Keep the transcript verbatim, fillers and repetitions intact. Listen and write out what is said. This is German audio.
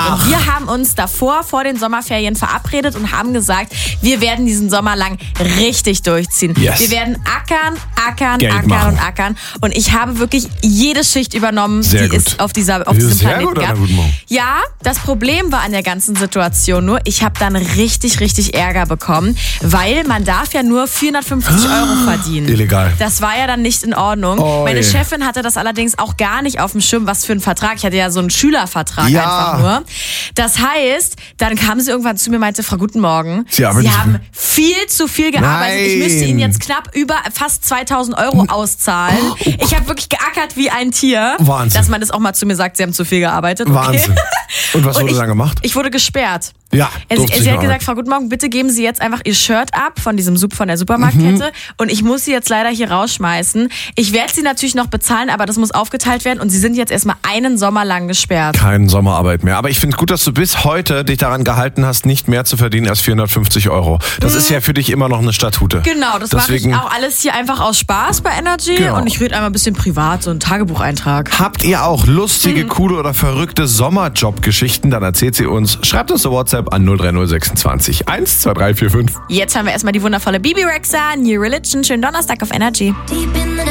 Ach. Und wir haben uns davor, vor den Sommerferien verabredet und haben gesagt, wir werden diesen Sommer lang richtig durchziehen. Yes. Wir werden ackern, ackern, Geld ackern machen. und ackern. Und ich habe wirklich jede Schicht übernommen, Sehr die gut. es auf, dieser, auf Ist es diesem sehr Planeten gut oder gab. guten Morgen? Ja, das Problem war an der ganzen Situation nur, ich habe dann richtig, richtig Ärger bekommen, weil man darf ja nur vierhundertfünfzig Euro verdienen. Illegal. Das war ja dann nicht in Ordnung. Oh, Meine je. Chefin hatte das allerdings auch gar nicht auf dem Schirm, was für ein Vertrag. Ich hatte ja so einen Schülervertrag Ja. einfach nur. Das heißt, dann kam sie irgendwann zu mir und meinte, Frau Guten Morgen, Sie arbeiten zu haben viel. viel zu viel gearbeitet. Ich müsste Nein. Ihnen jetzt knapp über fast zweitausend Euro auszahlen. Ich habe wirklich geackert wie ein Tier. Wahnsinn. Dass man das auch mal zu mir sagt, Sie haben zu viel gearbeitet. Okay. Wahnsinn. Und was wurde ich, dann gemacht? Ich wurde gesperrt. Ja, Sie, durfte sie ich hat noch gesagt, Frau Guten Morgen, bitte geben Sie jetzt einfach Ihr Shirt ab von diesem Sup von der Supermarktkette Mhm. und ich muss Sie jetzt leider hier rausschmeißen. Ich werde Sie natürlich noch bezahlen, aber das muss aufgeteilt werden und Sie sind jetzt erstmal einen Sommer lang gesperrt. Keine Sommerarbeit mehr. Aber ich finde es gut, dass du bis heute dich daran gehalten hast, nicht mehr zu verdienen als vierhundertfünfzig Euro. Das ist ja für dich immer noch eine Statute. Genau, das mache ich Deswegen auch alles hier einfach aus Spaß bei Energy Genau. und ich rede einmal ein bisschen privat, so einen Tagebucheintrag. Habt ihr auch lustige, coole oder verrückte Sommerjob-Geschichten? Dann erzählt sie uns. Schreibt uns eine WhatsApp an null drei null sechsundzwanzig eins zwei drei vier fünf. Jetzt haben wir erstmal die wundervolle Bibi Rexha, New Religion. Schönen Donnerstag auf Energy.